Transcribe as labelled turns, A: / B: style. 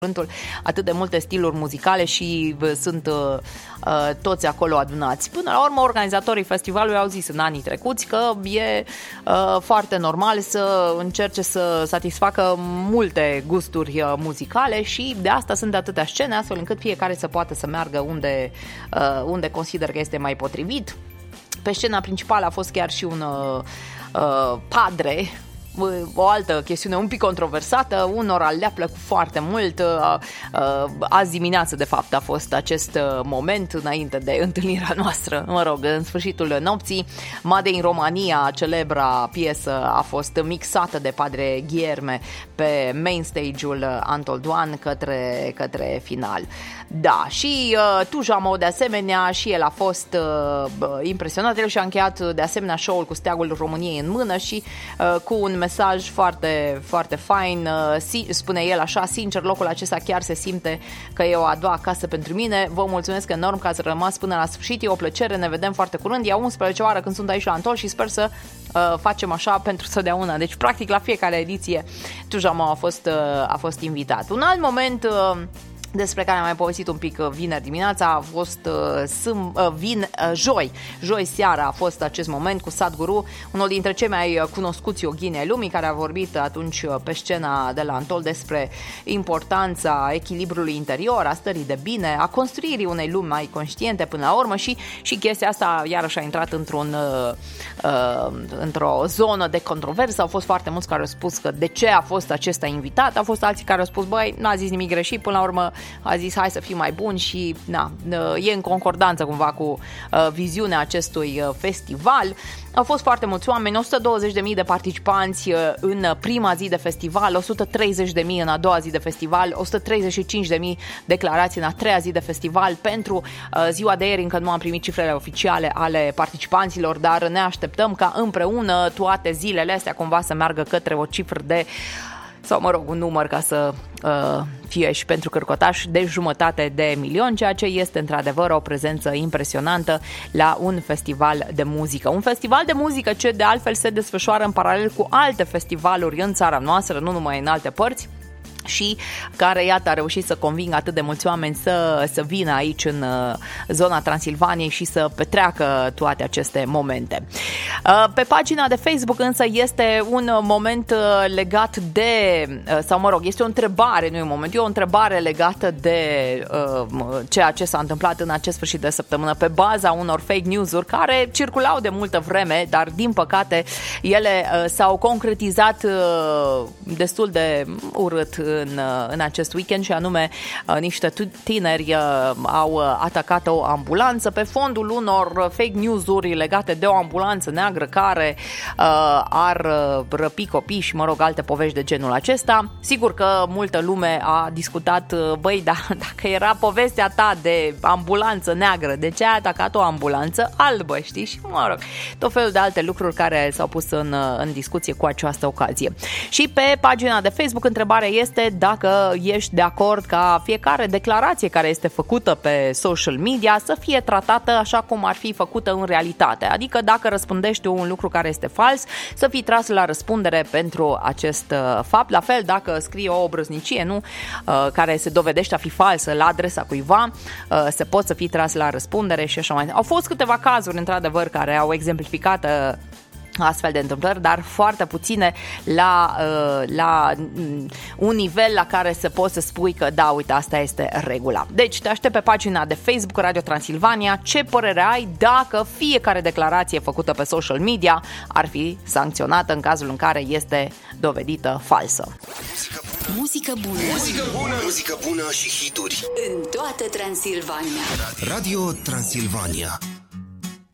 A: atât de multe stiluri muzicale și sunt toți acolo adunați. Până la urmă, organizatorii festivalului au zis în anii trecuți că e foarte normal să încerce să satisfacă multe gusturi muzicale și de asta sunt atâtea scene, astfel încât fiecare să poată să meargă unde consider că este mai potrivit. Pe scena principală a fost chiar și un padre, o altă chestiune un pic controversată, unora le-a plăcut foarte mult. Azi dimineață, de fapt, a fost acest moment înainte de întâlnirea noastră, în sfârșitul nopții. Made in Romania, celebra piesă, a fost mixată de Padre Guilherme pe main stage-ul Antoldoan către final. Da, și Tujamo de asemenea, și el a fost impresionat. El și-a încheiat de asemenea show-ul cu steagul României în mână și cu un mesaj foarte, foarte fain. Spune el așa: sincer, locul acesta chiar se simte că e o a doua acasă pentru mine. Vă mulțumesc enorm că ați rămas până la sfârșit. E o plăcere, ne vedem foarte curând. E a 11 oară când sunt aici la Antol și sper să facem așa pentru totdeauna. Deci, practic, la fiecare ediție Tujamo a fost invitat. Un alt moment despre care am mai povestit un pic vineri dimineața a fost joi seara a fost acest moment cu Sadhguru, unul dintre cei mai cunoscuți yoghini ai lumii, care a vorbit atunci pe scena de la Antol despre importanța echilibrului interior, a stării de bine, a construirii unei lumi mai conștiente până la urmă și chestia asta iarăși a intrat într-o zonă de controversă. Au fost foarte mulți care au spus că de ce a fost acesta invitat, au fost alții care au spus băi, n-a zis nimic greșit, până la urmă a zis hai să fim mai buni și e în concordanță cumva cu viziunea acestui festival. Au fost foarte mulți oameni, 120.000 de participanți în prima zi de festival, 130.000 în a doua zi de festival, 135.000 declarații în a treia zi de festival. Pentru ziua de ieri încă nu am primit cifrele oficiale ale participanților, dar ne așteptăm ca împreună toate zilele astea cumva să meargă către o cifră de, sau mă rog, un număr ca să fie și pentru Cârcotaș, de 500.000, ceea ce este într-adevăr o prezență impresionantă la un festival de muzică. Un festival de muzică ce de altfel se desfășoară în paralel cu alte festivaluri în țara noastră, nu numai în alte părți, și care, iată, a reușit să convingă atât de mulți oameni să vină aici în zona Transilvaniei și să petreacă toate aceste momente. Pe pagina de Facebook însă este un moment legat de, sau mă rog, este o întrebare, nu e un moment, e o întrebare legată de ceea ce s-a întâmplat în acest sfârșit de săptămână pe baza unor fake news-uri care circulau de multă vreme, dar din păcate ele s-au concretizat destul de urât în acest weekend, și anume niște tineri au atacat o ambulanță pe fondul unor fake news-uri legate de o ambulanță neagră care ar răpi copii și, mă rog, alte povești de genul acesta. Sigur că multă lume a discutat, băi, dacă era povestea ta de ambulanță neagră, de ce ai atacat o ambulanță albă, știi? Și, mă rog, tot felul de alte lucruri care s-au pus în discuție cu această ocazie. Și pe pagina de Facebook întrebarea este dacă ești de acord ca fiecare declarație care este făcută pe social media să fie tratată așa cum ar fi făcută în realitate. Adică dacă răspândești un lucru care este fals, să fii tras la răspundere pentru acest fapt. La fel, dacă scrii o obrăznicie, care se dovedește a fi falsă la adresa cuiva, se poate să fii tras la răspundere și așa mai departe. Au fost câteva cazuri, într-adevăr, care au exemplificat astfel de întâmplări, dar foarte puține la un nivel la care să poți să spui că da, uite, asta este regula. Deci te aștept pe pagina de Facebook Radio Transilvania. Ce părere ai dacă fiecare declarație făcută pe social media ar fi sancționată în cazul în care este dovedită falsă?
B: Muzică bună. Muzică bună. Muzică bună și hituri. În toată Transilvania.
C: Radio Transilvania.